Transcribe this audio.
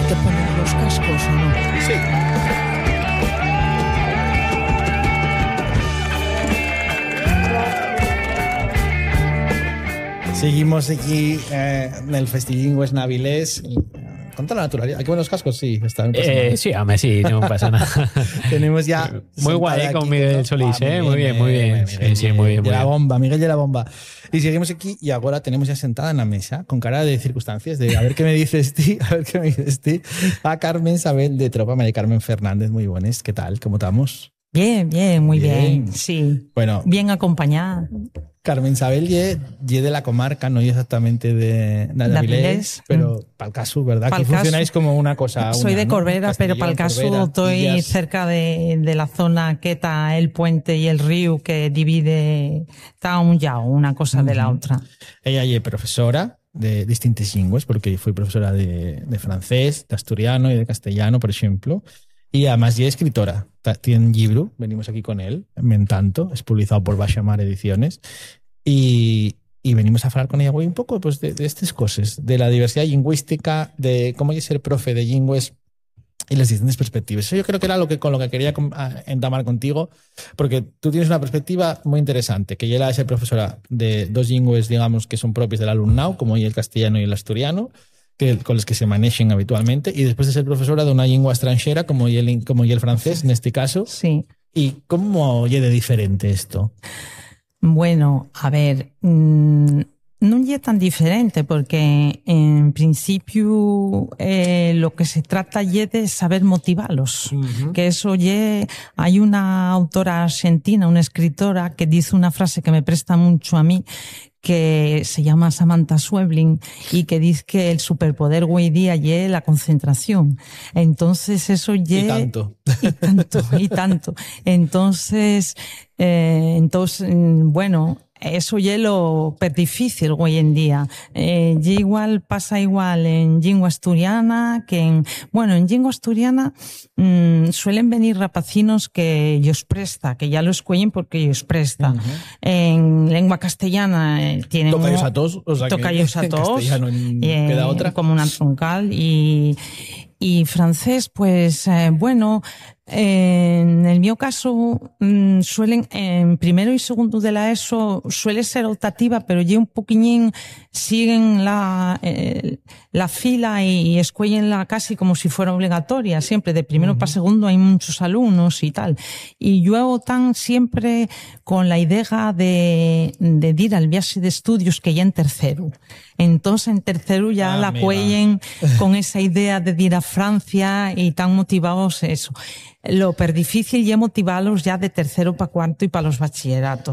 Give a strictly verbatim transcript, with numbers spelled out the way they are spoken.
que poner los cascos o no? Sí. Seguimos aquí eh, en el Festilingües Navilés. Con toda la naturalidad. ¿Hay que poner los cascos? Sí, está bien. Eh, sí, hombre, sí, no pasa nada. Tenemos ya. Muy guay con Miguel Solís, ¿eh? Muy bien, muy bien. Miguel, sí, sí, muy bien. De muy la bien. bomba, Miguel de la bomba. Y seguimos aquí y ahora tenemos ya sentada en la mesa, con cara de circunstancias, de a ver qué me dices tú, a ver qué me dices tú, a Carmen Sabel de Tropa, María Carmen Fernández. Muy buenas, ¿qué tal? ¿Cómo estamos? Bien, bien, muy bien. Bien. Sí. Bueno, Bien acompañada. Carmen Sabel ye, ye de la comarca, no ye exactamente de, de Avilés, Avilés, pero mm. para el caso, ¿verdad? Pa'l que caso. funcionáis como una cosa. Soy una, de ¿no? Corbera, pero Castellón, para el caso Corbera, estoy Illas. cerca de, de la zona que está el puente y el río que divide, está un yao, una cosa de la Ujú. otra. Ella es profesora de distintas lenguas, porque fue profesora de, de francés, de asturiano y de castellano, por ejemplo. Y además ya es escritora. Ta- Tiene un libro, venimos aquí con él, Mentanto, es publicado por Bachamar Ediciones. Y, y venimos a hablar con ella güey, un poco pues, de, de estas cosas, de la diversidad lingüística, de cómo es ser profe de lingües y las distintas perspectivas. Eso yo creo que era lo que, con lo que quería com- a- entamar contigo, porque tú tienes una perspectiva muy interesante, que ella es ser profesora de dos lingües, digamos, que son propias del alumnado, como el castellano y el asturiano, que, con los que se manejan habitualmente, y después de ser profesora de una lengua extranjera, como y el, como y el francés, en este caso. Sí. ¿Y cómo oye de diferente esto? Bueno, a ver, mmm, no es tan diferente porque en principio eh, lo que se trata es de saber motivarlos. Uh-huh. Que eso ye, hay una autora argentina, una escritora que dice una frase que me presta mucho a mí, que se llama Samantha Schweblin y que dice que el superpoder hoy día es la concentración. Entonces eso ye, Y tanto. Y tanto, y tanto. Entonces, eh, entonces, bueno, eso es lo per difícil hoy en día. Eh, y igual pasa igual en lengua asturiana que en, bueno, en lengua asturiana mmm, suelen venir rapacinos que ellos presta, que ya lo escuellen porque ellos presta. Uh-huh. En lengua castellana eh, tienen... Tocayos a todos, o sea Tocayos que a todos. En castellano eh, queda otra. Como una troncal y... Y francés, pues, eh, bueno, eh, en el mío caso, mmm, suelen, en primero y segundo de la ESO, suele ser optativa, pero ya un poquillín siguen la, eh, la fila y, y escuéllenla casi como si fuera obligatoria. Siempre de primero uh-huh. para segundo hay muchos alumnos y tal. Y yo tan siempre con la idea de, de ir al viaje de estudios que ya en tercero. Entonces en tercero ya ah, la cuellen con esa idea de ir a Francia y tan motivados eso. Lo per difícil ya motivarlos ya de tercero para cuarto y para los bachilleratos.